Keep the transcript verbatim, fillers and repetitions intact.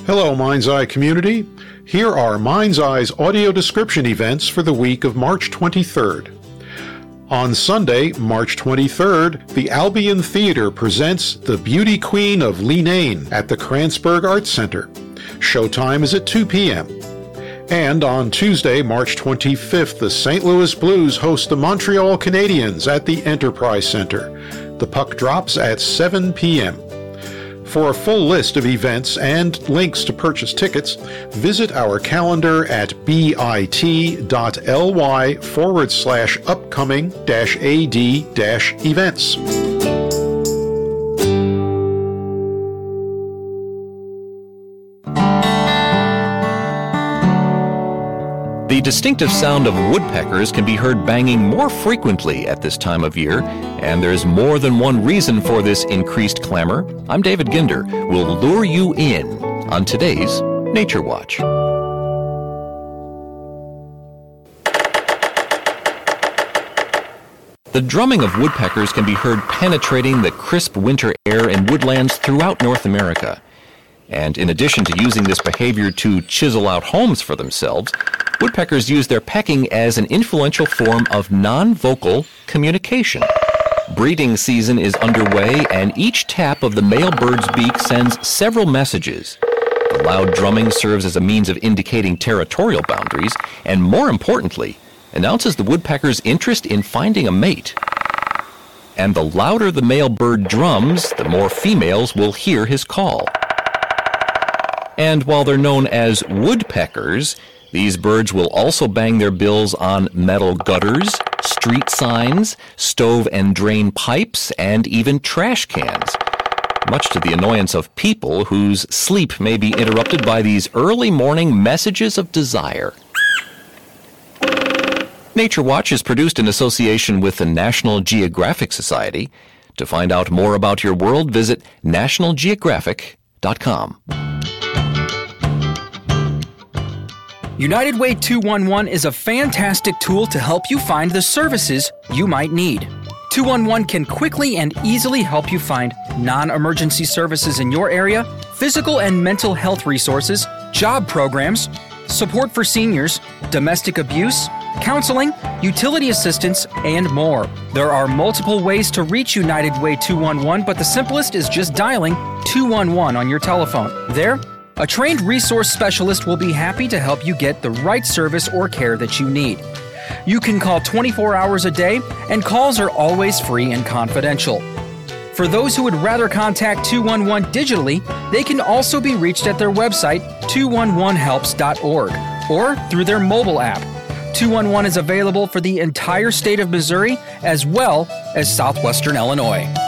Hello, Mind's Eye community. Here are Mind's Eye's audio description events for the week of March twenty-third. On Sunday, March twenty-third, the Albion Theater presents The Beauty Queen of Leenane at the Kranzberg Arts Center. Showtime is at two p.m. And on Tuesday, March twenty-fifth, the Saint Louis Blues host the Montreal Canadiens at the Enterprise Center. The puck drops at seven p.m. For a full list of events and links to purchase tickets, visit our calendar at bit.ly forward slash upcoming dash AD dash events. The distinctive sound of woodpeckers can be heard banging more frequently at this time of year, and there's more than one reason for this increased clamor. I'm David Ginder. We'll lure you in on today's Nature Watch. The drumming of woodpeckers can be heard penetrating the crisp winter air in woodlands throughout North America. And in addition to using this behavior to chisel out homes for themselves, woodpeckers use their pecking as an influential form of non-vocal communication. Breeding season is underway, and each tap of the male bird's beak sends several messages. The loud drumming serves as a means of indicating territorial boundaries, and more importantly, announces the woodpecker's interest in finding a mate. And the louder the male bird drums, the more females will hear his call. And while they're known as woodpeckers, these birds will also bang their bills on metal gutters, street signs, stove and drain pipes, and even trash cans, much to the annoyance of people whose sleep may be interrupted by these early morning messages of desire. Nature Watch is produced in association with the National Geographic Society. To find out more about your world, visit national geographic dot com. United Way two one one is a fantastic tool to help you find the services you might need. two one one can quickly and easily help you find non-emergency services in your area, physical and mental health resources, job programs, support for seniors, domestic abuse, counseling, utility assistance, and more. There are multiple ways to reach United Way two one one, but the simplest is just dialing two one one on your telephone. There, a trained resource specialist will be happy to help you get the right service or care that you need. You can call twenty-four hours a day, and calls are always free and confidential. For those who would rather contact two one one digitally, they can also be reached at their website, two one one helps dot org, or through their mobile app. two one one is available for the entire state of Missouri as well as southwestern Illinois.